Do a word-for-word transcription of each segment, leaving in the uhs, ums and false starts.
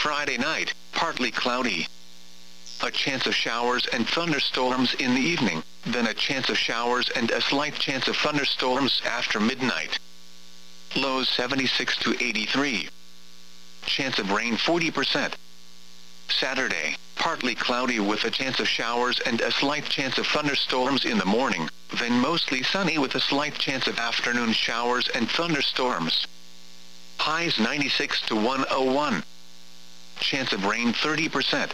Friday night, partly cloudy. A chance of showers and thunderstorms in the evening, then a chance of showers and a slight chance of thunderstorms after midnight. Lows seventy-six to eighty-three. Chance of rain forty percent. Saturday, partly cloudy with a chance of showers and a slight chance of thunderstorms in the morning, then mostly sunny with a slight chance of afternoon showers and thunderstorms. Highs ninety-six to one oh one. Chance of rain thirty percent.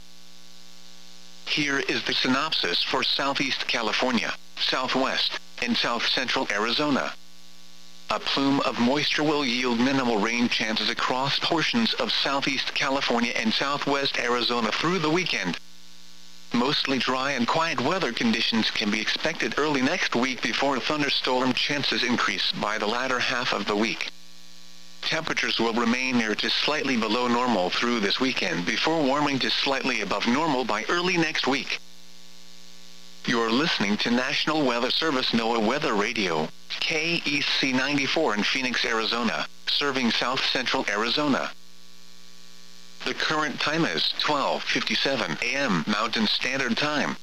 Here is the synopsis for Southeast California, Southwest, and South Central Arizona. A plume of moisture will yield minimal rain chances across portions of Southeast California and Southwest Arizona through the weekend. Mostly dry and quiet weather conditions can be expected early next week before thunderstorm chances increase by the latter half of the week. Temperatures will remain near to slightly below normal through this weekend before warming to slightly above normal by early next week. You're listening to National Weather Service NOAA Weather Radio, K E C ninety-four in Phoenix, Arizona, serving South Central Arizona. The current time is twelve fifty-seven a m Mountain Standard Time.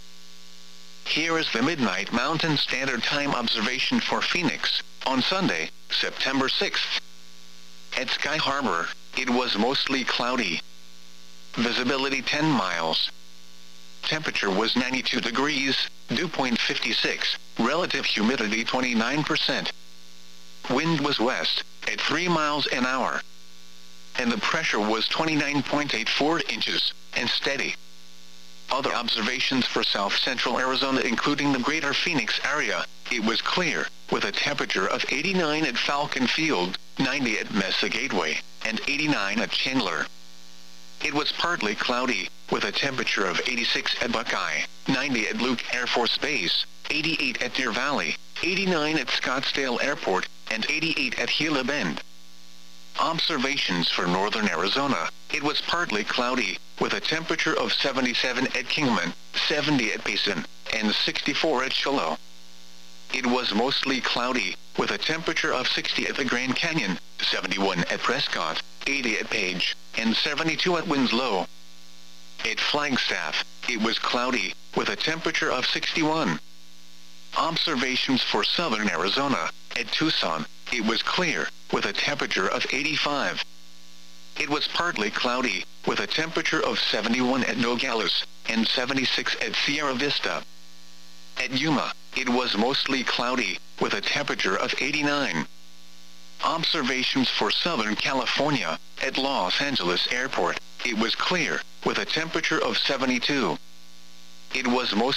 Here is the Midnight Mountain Standard Time observation for Phoenix, on Sunday, September sixth. At Sky Harbor, it was mostly cloudy. Visibility ten miles. Temperature was ninety-two degrees, dew point fifty-six, relative humidity twenty-nine percent. Wind was west, at three miles an hour. And the pressure was twenty-nine point eight four inches, and steady. Other observations for South Central Arizona including the greater Phoenix area, it was clear, with a temperature of eighty-nine at Falcon Field, ninety at Mesa Gateway, and eighty-nine at Chandler. It was partly cloudy, with a temperature of eighty-six at Buckeye, ninety at Luke Air Force Base, eighty-eight at Deer Valley, eighty-nine at Scottsdale Airport, and eighty-eight at Gila Bend. Observations for northern Arizona, it was partly cloudy, with a temperature of seventy-seven at Kingman, seventy at Payson, and sixty-four at Shiloh. It was mostly cloudy, with a temperature of sixty at the Grand Canyon, seventy-one at Prescott, eighty at Page, and seventy-two at Winslow. At Flagstaff, it was cloudy, with a temperature of sixty-one. Observations for southern Arizona, at Tucson, it was clear, with a temperature of eighty-five. It was partly cloudy, with a temperature of seventy-one at Nogales, and seventy-six at Sierra Vista. At Yuma, it was mostly cloudy, with a temperature of eighty-nine. Observations for Southern California, at Los Angeles Airport, it was clear, with a temperature of seventy-two. It was mostly